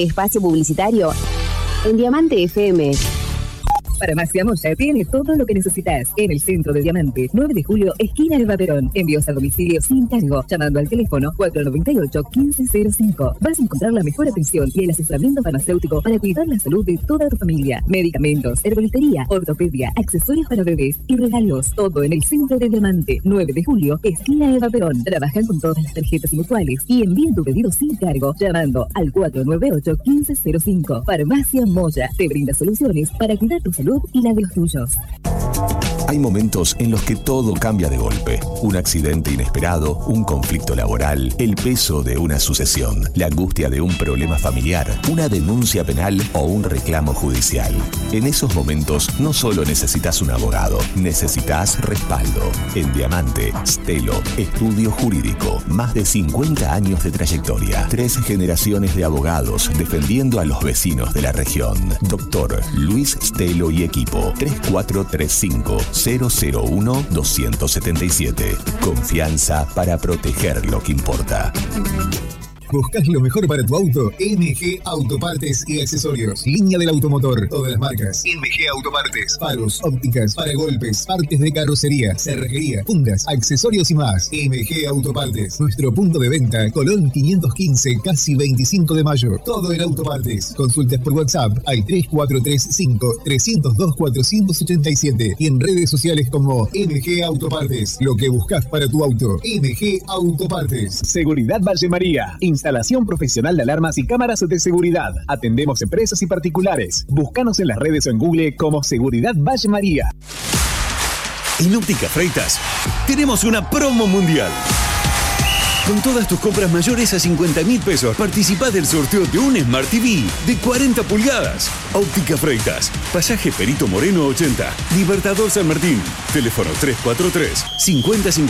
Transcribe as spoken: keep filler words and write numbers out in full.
Espacio publicitario en Diamante F M. Farmacia Moya tiene todo lo que necesitas en el centro de Diamante. nueve de julio, esquina Eva Perón. Envíos a domicilio sin cargo, llamando al teléfono cuatro nueve ocho, uno cinco cero cinco. Vas a encontrar la mejor atención y el asesoramiento farmacéutico para cuidar la salud de toda tu familia. Medicamentos, herbolistería, ortopedia, accesorios para bebés y regalos. Todo en el centro de Diamante. nueve de julio, esquina Eva Perón. Trabajan con todas las tarjetas mutuales y envíen tu pedido sin cargo, llamando al cuatro nueve ocho, uno cinco cero cinco. Farmacia Moya te brinda soluciones para cuidar tu salud y la de los tuyos. Hay momentos en los que todo cambia de golpe. Un accidente inesperado, un conflicto laboral, el peso de una sucesión, la angustia de un problema familiar, una denuncia penal o un reclamo judicial. En esos momentos no solo necesitas un abogado, necesitas respaldo. En Diamante, Stelo, Estudio Jurídico. Más de cincuenta años de trayectoria. Tres generaciones de abogados defendiendo a los vecinos de la región. Doctor Luis Stelo y equipo. tres cuatro tres cinco, cero cero uno, dos siete siete. Confianza para proteger lo que importa. ¿Buscas lo mejor para tu auto? M G Autopartes y Accesorios. Línea del automotor. Todas las marcas. M G Autopartes. Faros, ópticas, paragolpes, partes de carrocería, cerrajería, fundas, accesorios y más. M G Autopartes. Nuestro punto de venta, Colón quinientos quince, casi veinticinco de mayo. Todo en autopartes. Consultas por WhatsApp al tres cuatro tres cinco, tres cero dos, cuatro ocho siete y en redes sociales como M G Autopartes. Lo que buscas para tu auto. M G Autopartes. Seguridad Valle María. Instalación profesional de alarmas y cámaras de seguridad. Atendemos empresas y particulares. Búscanos en las redes o en Google como Seguridad Valle María. En Óptica Freitas tenemos una promo mundial. Con todas tus compras mayores a cincuenta mil pesos, participá del sorteo de un Smart T V de cuarenta pulgadas. Óptica Freitas, Pasaje Perito Moreno ochenta, Libertador San Martín. Teléfono tres cuatro tres, cincuenta cincuenta.